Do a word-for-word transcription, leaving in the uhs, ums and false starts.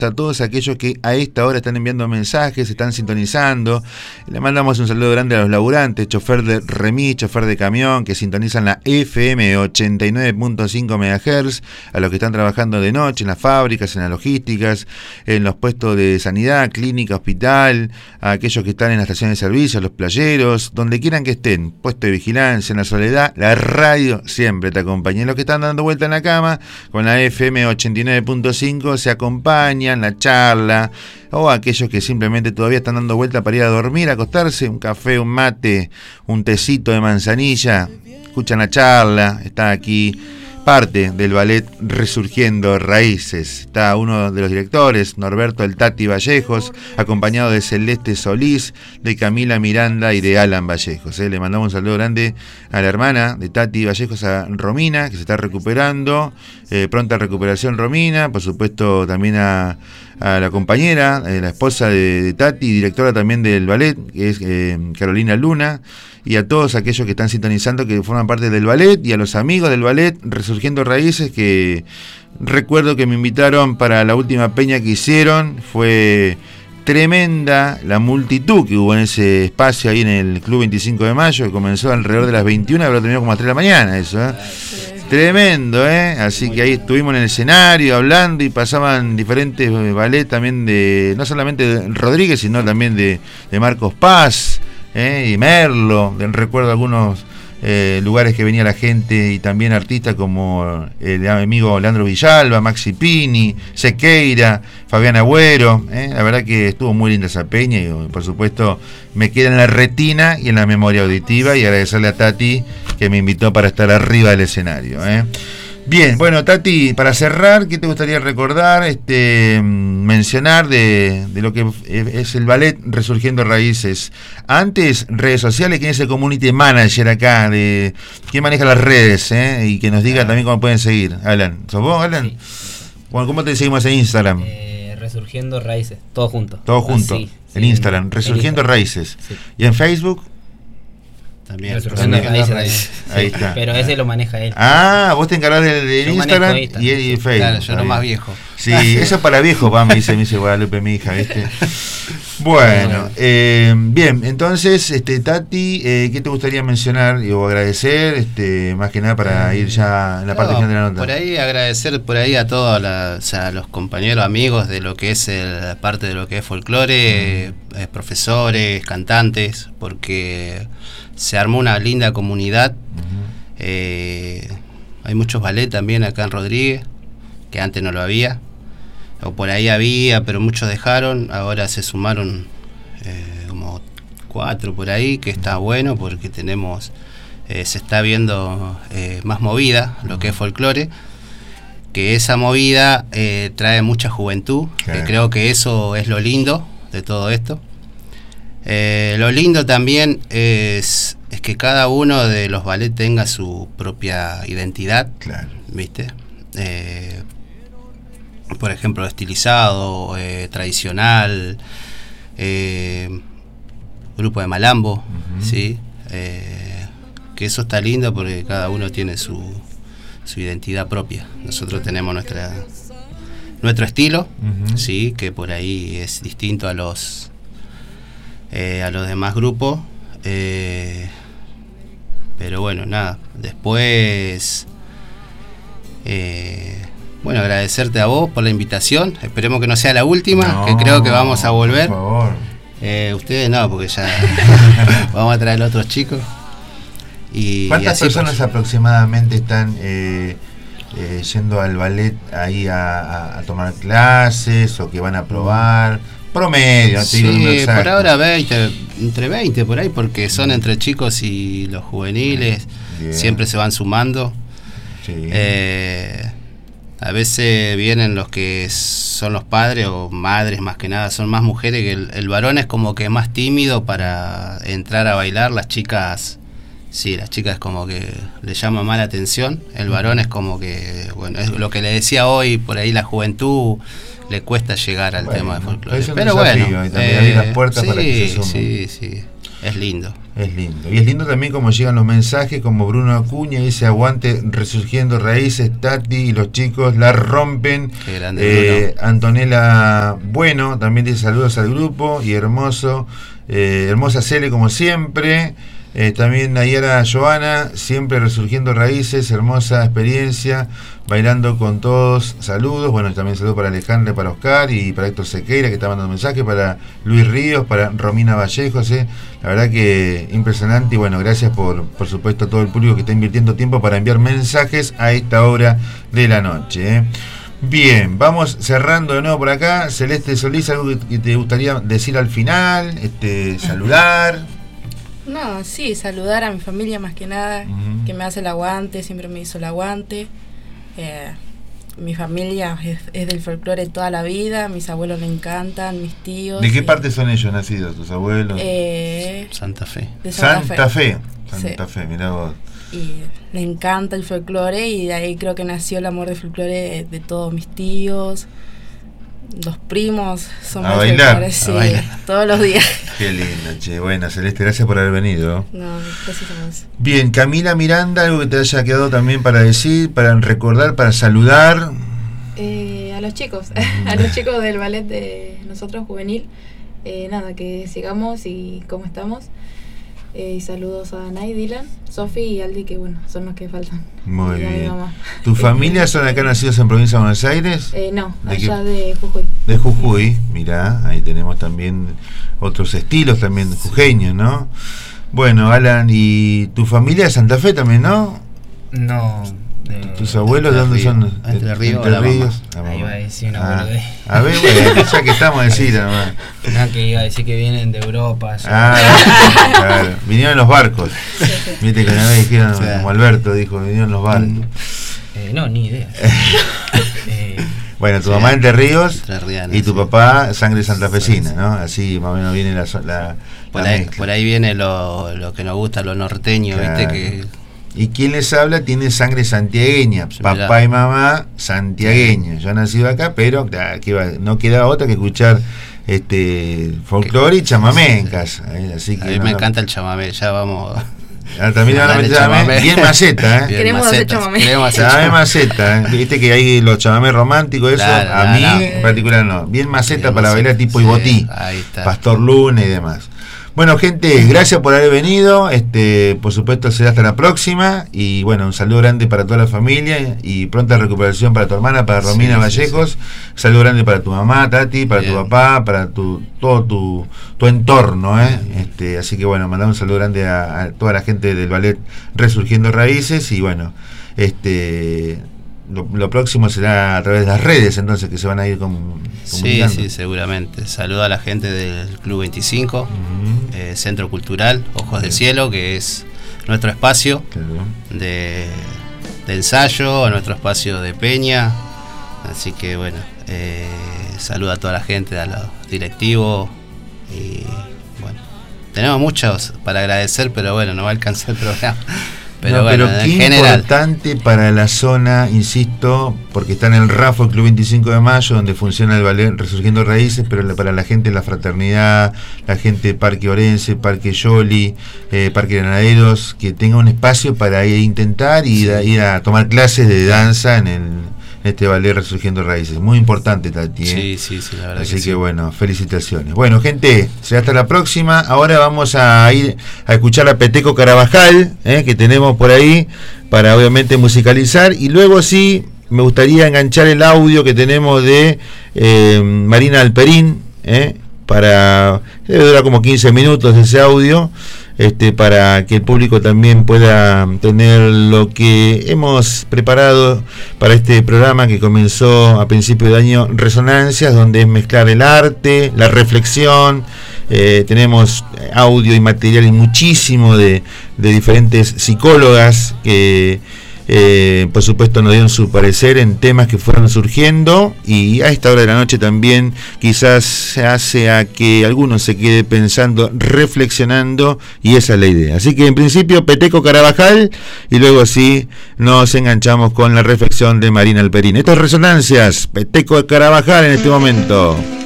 a todos aquellos que a esta hora están enviando mensajes, están sintonizando. Le mandamos un saludo grande a los laburantes, chofer de remis, chofer de camión, que sintonizan la F M ochenta y nueve punto cinco megahertz, a los que están trabajando de noche en las fábricas, en las logísticas, en los puestos de sanidad, clínica, hospital, a aquellos que están en las estaciones de servicio, a los playeros, donde quieran que estén, puesto de vigilancia, en la soledad, la radio siempre te acompaña. Y los que están dando vuelta en la cama, con la F M ochenta y nueve punto cinco, se acompañan la charla, o aquellos que simplemente todavía están dando vuelta para ir a dormir, a acostarse, un café, un mate, un tecito de manzanilla, escuchan la charla. Está aquí parte del ballet Resurgiendo Raíces. Está uno de los directores, Norberto el Tati Vallejos, acompañado de Celeste Solís, de Camila Miranda y de Alan Vallejos. ¿eh? Le mandamos un saludo grande a la hermana de Tati Vallejos, a Romina, que se está recuperando. Eh, pronta recuperación, Romina. Por supuesto, también a, a la compañera, eh, la esposa de, de Tati, directora también del ballet, que es eh, Carolina Luna. Y a todos aquellos que están sintonizando, que forman parte del ballet, y a los amigos del ballet Resurgiendo Raíces, que recuerdo que me invitaron para la última peña que hicieron. Fue tremenda la multitud que hubo en ese espacio ahí en el Club veinticinco de mayo, que comenzó alrededor de las veintiuna, pero terminó como a las tres de la mañana eso, ¿eh? Tremendo, ¿eh? Así que ahí estuvimos en el escenario hablando y pasaban diferentes ballet también de, no solamente de Rodríguez, sino también de, de Marcos Paz, ¿eh? Y Merlo. Recuerdo algunos eh, lugares que venía la gente, y también artistas como el amigo Leandro Villalba, Maxi Pini, Sequeira, Fabián Agüero. ¿eh? La verdad que estuvo muy linda esa peña, y por supuesto me queda en la retina y en la memoria auditiva, y agradecerle a Tati que me invitó para estar arriba del escenario. ¿eh? Bien, bueno, Tati, para cerrar, ¿qué te gustaría recordar, este, mencionar de, de lo que es el ballet Resurgiendo Raíces? Antes, redes sociales, ¿quién es el community manager acá? De ¿quién maneja las redes? Eh? Y que nos diga también cómo pueden seguir. Alan, ¿sos vos, Alan? Sí. Bueno, ¿cómo te seguimos en Instagram? Eh, Resurgiendo Raíces, todo junto. Todo junto, Así, en sí, Instagram, en, Resurgiendo en Raíces. Sí. ¿Y en Facebook? También, Resurgiendo Raíces. Ahí está. Pero ese lo maneja él. Ah, vos te encargás de, de Instagram y, y Facebook. Claro, yo lo más viejo. Sí, eso es para viejos, va, me dice, me dice Guadalupe, mi hija, ¿viste? Bueno, eh, bien, entonces, este, Tati, eh, ¿qué te gustaría mencionar o agradecer, este, más que nada para ir ya en la parte no, final de la nota? Por ahí agradecer por ahí a todos la, o sea, los compañeros, amigos de lo que es el, parte de lo que es folclore, mm. eh, profesores, cantantes, porque se armó una linda comunidad. Uh-huh. eh, hay muchos ballet también acá en Rodríguez, que antes no lo había, o por ahí había, pero muchos dejaron. Ahora se sumaron eh, como cuatro por ahí, que está bueno porque tenemos, eh, se está viendo eh, más movida, lo que es folclore, que esa movida eh, trae mucha juventud, claro. Que creo que eso es lo lindo de todo esto. Eh, lo lindo también es, es que cada uno de los ballet tenga su propia identidad, claro. ¿Viste? Eh, por ejemplo, estilizado, eh, tradicional, eh, grupo de malambo, uh-huh. ¿Sí? Eh, que eso está lindo porque cada uno tiene su, su identidad propia. Nosotros tenemos nuestra nuestro estilo, uh-huh. Sí, que por ahí es distinto a los Eh, a los demás grupos, eh, pero bueno, nada, después eh, bueno, agradecerte a vos por la invitación, esperemos que no sea la última, no, que creo que vamos a volver, por favor. Eh, ustedes no, porque ya vamos a traer a otros chicos. Y, ¿Cuántas y personas pues, aproximadamente están eh, eh, yendo al ballet ahí a, a, a tomar clases o que van a probar? Promedio, sí, digo, por ahora veinte, entre veinte por ahí, porque son entre chicos y los juveniles, bien. Siempre se van sumando. Sí. Eh, a veces vienen los que son los padres o madres, más que nada, son más mujeres, que el, el varón es como que más tímido para entrar a bailar, las chicas, sí, las chicas como que le llama más la atención, el varón es como que, bueno, es lo que le decía hoy, por ahí la juventud le cuesta llegar al bueno, tema de folclore. Pero bueno, y también eh, abrir las puertas sí, para que se sumen. Sí, sí, es lindo. Es lindo. Y es lindo también como llegan los mensajes, como Bruno Acuña dice, aguante Resurgiendo Raíces, Tati y los chicos la rompen. Qué grande, eh, Antonella Bueno también dice saludos al grupo y hermoso, eh, hermosa Cele como siempre. Eh, también Nayara Joana, siempre Resurgiendo Raíces, hermosa experiencia, bailando con todos, saludos. Bueno, también saludos para Alejandra, para Oscar y para Héctor Sequeira, que está mandando mensajes, para Luis Ríos, para Romina Vallejos. Eh. La verdad que impresionante y bueno, gracias por, por supuesto a todo el público que está invirtiendo tiempo para enviar mensajes a esta hora de la noche. Eh. Bien, vamos cerrando de nuevo por acá. Celeste Solís, algo que te gustaría decir al final, este, saludar. No, sí, saludar a mi familia más que nada, uh-huh. que me hace el aguante, siempre me hizo el aguante. Eh, mi familia es, es del folclore toda la vida, mis abuelos le encantan, mis tíos. ¿De qué y, parte son ellos nacidos, tus abuelos? Eh, Santa Fe. De Santa, Santa Fe. Fe. Santa sí. Fe, mirá vos. Y le encanta el folclore y de ahí creo que nació el amor del folclore de, de todos mis tíos. Los primos son a bailar, sí, a bailar todos los días. Qué lindo, che. Bueno, Celeste, gracias por haber venido. No, gracias a vos. Bien, Camila Miranda, algo que te haya quedado también para decir, para recordar, para saludar. Eh, a los chicos, a los chicos del ballet de nosotros juvenil, eh, nada, que sigamos y cómo estamos. Eh, y saludos a Nay, Dylan, Sofi y Aldi, que bueno, son los que faltan. Muy y bien. ¿Tu familia son acá nacidos en provincia de Buenos Aires? Eh, no, ¿De allá qué? de Jujuy. De Jujuy, mirá, ahí tenemos también otros estilos también jujeños, ¿no? Bueno, Alan, ¿y tu familia de Santa Fe también, no? No. De, ¿Tus abuelos de dónde Río. son? Entre Ríos. Entre Ríos. Ah, ahí iba a decir una ah. boludez. A ver, bueno, ya que estamos a decir, nomás. No, que iba a decir que vienen de Europa. Ah, claro. Vinieron los barcos. Viste que una vez dijeron, sí. Como Alberto dijo, vinieron los barcos. Eh, no, ni idea. eh, bueno, tu sí, mamá Entre Ríos Rianas, y tu sí. papá sangre santafesina, ¿no? Así más o menos viene la, la, por, la ahí, mezcla. por ahí viene lo, lo que nos gusta, lo norteño, claro. ¿viste? Que y quien les habla tiene sangre santiagueña, sí, papá mirá. y mamá santiagueños. Yo he nacido acá, pero claro, que iba, no quedaba otra que escuchar este folclore y chamamé en casa. ¿eh? Así que a mí no, me no. encanta el chamamé, ya vamos. Ah, también van a meter chamamé, bien maceta, ¿eh? Bien Queremos hacer chamamé. Queremos hacer Chamamé chamamé. maceta, ¿eh? Viste que hay los chamamés románticos, eso, Claro, a no, mí no. en particular no. Bien maceta Bien para maceta, bailar tipo sí, Ibotí, ahí está. Pastor Luna y demás. Bueno, gente, gracias por haber venido. Este, por supuesto, será hasta la próxima. Y bueno, un saludo grande para toda la familia y pronta recuperación para tu hermana, para Romina sí, Vallejos. sí, sí. Saludo grande para tu mamá, Tati, para Bien. tu papá, para tu todo tu, tu entorno, ¿eh? Este, así que bueno, mandamos un saludo grande a, a toda la gente del ballet Resurgiendo Raíces. Y bueno, este lo, lo próximo será a través de las redes, entonces, que se van a ir con, Sí, comunicando. sí, seguramente. Saludo a la gente del Club veinticinco, Uh-huh. eh, Centro Cultural Ojos del Cielo, que es nuestro espacio Claro. de, de ensayo, nuestro espacio de peña. Así que bueno, eh, saludo a toda la gente, a los directivos. Y bueno, tenemos muchos para agradecer, pero bueno, no va a alcanzar el programa. Pero No, bueno, pero en qué general. importante para la zona, insisto, porque está en el RAFO, el Club veinticinco de Mayo, donde funciona el ballet Resurgiendo Raíces, pero la- para la gente de la Fraternidad, la gente de Parque Orense, Parque Yoli, eh, Parque Granaderos, que tenga un espacio para ir a intentar y ir a, ir a tomar clases de danza en el en este ballet Resurgiendo Raíces. Muy importante, Tati. ¿eh? Sí, sí, sí, la verdad Así que, que, sí. bueno, felicitaciones. Bueno, gente, será hasta la próxima. Ahora vamos a ir a escuchar a Peteco Carabajal, ¿eh? que tenemos por ahí, para obviamente musicalizar. Y luego sí, me gustaría enganchar el audio que tenemos de eh, Marina Alperín, ¿eh? para debe durar como quince minutos ese audio, este para que el público también pueda tener lo que hemos preparado para este programa que comenzó a principio de año, Resonancias, donde es mezclar el arte, la reflexión. Eh, tenemos audio y material y muchísimo de, de diferentes psicólogas que Eh, por supuesto nos dieron su parecer en temas que fueron surgiendo, y a esta hora de la noche también quizás se hace a que alguno se quede pensando, reflexionando, y esa es la idea. Así que en principio Peteco Carabajal y luego sí nos enganchamos con la reflexión de Marina Alperín. Estas Resonancias, Peteco Carabajal en este momento.